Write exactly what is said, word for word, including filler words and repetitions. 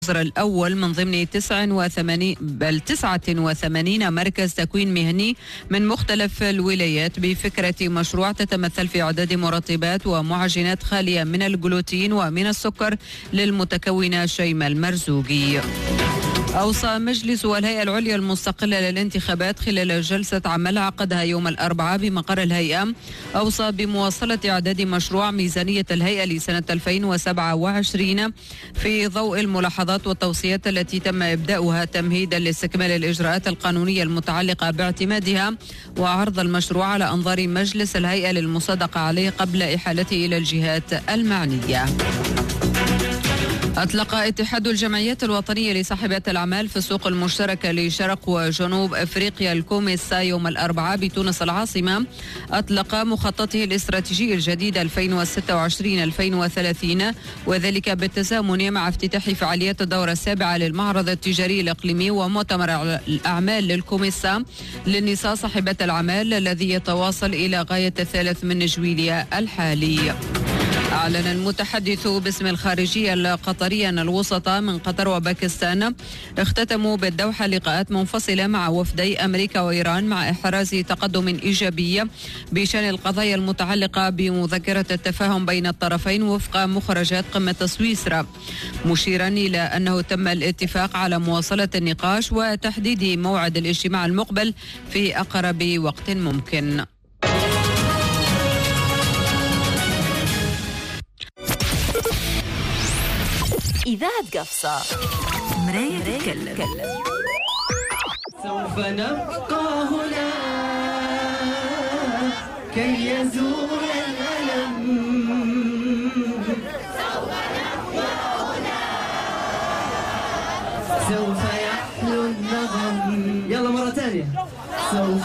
الأول من ضمن تسعة وثمانين بل تسعة وثمانين مركز تكوين مهني من مختلف الولايات بفكرة مشروع تتمثل في إعداد مرطبات ومعجنات خالية من الجلوتين ومن السكر للمتكون شيماء المرزوقي. أوصى مجلس الهيئة العليا المستقلة للانتخابات خلال جلسة عمل عقدها يوم الأربعاء بمقر الهيئة، أوصى بمواصلة إعداد مشروع ميزانية الهيئة لسنة ألفين وسبعة وعشرين في ضوء الملاحظات والتوصيات التي تم إبداؤها تمهيدا لاستكمال الإجراءات القانونية المتعلقة باعتمادها، وعرض المشروع على أنظار مجلس الهيئة للمصادقة عليه قبل إحالته إلى الجهات المعنية. أطلق اتحاد الجمعيات الوطنية لصاحبات الأعمال في السوق المشتركة لشرق وجنوب أفريقيا الكوميسا يوم الأربعاء بتونس العاصمة، أطلق مخططه الاستراتيجي الجديد ألفين وستة وعشرين ألفين وثلاثين، وذلك بالتزامن مع افتتاح فعاليات الدورة السابعة للمعرض التجاري الإقليمي ومؤتمر الأعمال للكوميسا للنساء صاحبات الأعمال الذي يتواصل إلى غاية الثالث من جويلية الحالي. أعلن المتحدث باسم الخارجية القطرية أن الوسطاء من قطر وباكستان اختتموا بالدوحة لقاءات منفصلة مع وفدي أمريكا وإيران مع إحراز تقدم إيجابي بشأن القضايا المتعلقة بمذكرة التفاهم بين الطرفين وفق مخرجات قمة سويسرا، مشيرا إلى أنه تم الاتفاق على مواصلة النقاش وتحديد موعد الاجتماع المقبل في أقرب وقت ممكن. إذاعة قفصة مراية تتكلم. سوف نبقى هنا كي يزول الألم. سوف نبقى هنا سوف يحلو النغم. يلا مرة ثانية. سوف